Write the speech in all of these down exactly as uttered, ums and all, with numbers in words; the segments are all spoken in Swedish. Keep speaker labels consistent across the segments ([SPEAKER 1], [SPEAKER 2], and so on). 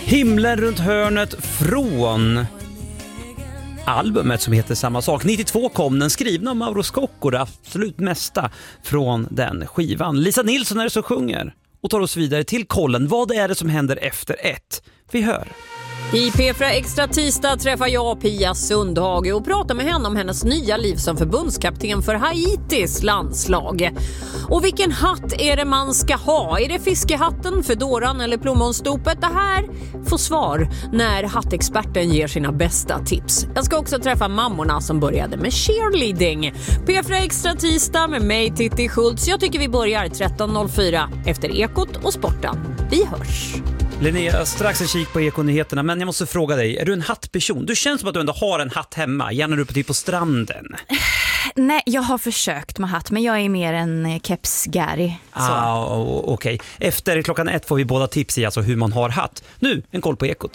[SPEAKER 1] Himlen runt hörnet från albumet som heter samma sak. nittiotvå kom den, skrivna av Mauro Scocco, det absolut mesta från den skivan. Lisa Nilsson är det som sjunger och tar oss vidare till kollen. Vad är det som händer efter ett? Vi hör.
[SPEAKER 2] I P fyra Extra tisdag träffar jag Pia Sundhage och pratar med henne om hennes nya liv som förbundskapten för Haitis landslag. Och vilken hatt är det man ska ha? Är det fiskehatten, fedoran eller plommonstopet? Det här får svar när hattexperten ger sina bästa tips. Jag ska också träffa mammorna som började med cheerleading. P fyra Extra tisdag med mig, Titti Schultz. Jag tycker vi börjar tretton noll fyra efter Ekot och sporten. Vi hörs!
[SPEAKER 1] Linnea, strax en kik på Ekonyheterna, men jag måste fråga dig, är du en hattperson? Du känns som att du ändå har en hatt hemma, gärna du på typ på stranden.
[SPEAKER 3] Nej, jag har försökt med hatt, men jag är mer en keps-gary.
[SPEAKER 1] Ah, okej. Okay. Efter klockan ett får vi båda tips i alltså hur man har hatt. Nu, en koll på Ekot.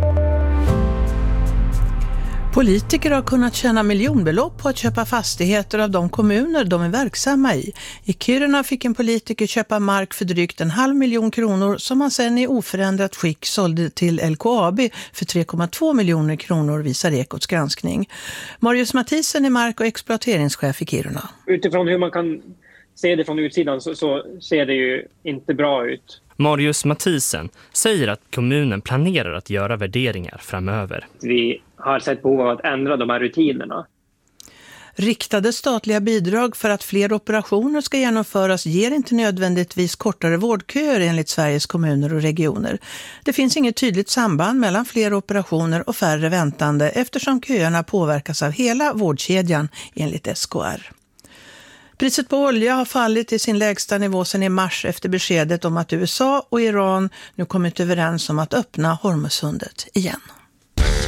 [SPEAKER 4] Politiker har kunnat tjäna miljonbelopp på att köpa fastigheter av de kommuner de är verksamma i. I Kiruna fick en politiker köpa mark för drygt en halv miljon kronor som han sedan i oförändrat skick sålde till L K A B för tre komma två miljoner kronor, visar Ekots granskning. Marius Mathisen är mark- och exploateringschef i Kiruna.
[SPEAKER 5] Utifrån hur man kan se det från utsidan så, så ser det ju inte bra ut.
[SPEAKER 6] Marius Mathisen säger att kommunen planerar att göra värderingar framöver.
[SPEAKER 5] Vi har sett behov av att ändra de här rutinerna.
[SPEAKER 4] Riktade statliga bidrag för att fler operationer ska genomföras ger inte nödvändigtvis kortare vårdköer enligt Sveriges kommuner och regioner. Det finns inget tydligt samband mellan fler operationer och färre väntande eftersom köerna påverkas av hela vårdkedjan enligt S K R. Priset på olja har fallit till sin lägsta nivå sedan i mars efter beskedet om att U S A och Iran nu kommit överens om att öppna Hormuzsundet igen.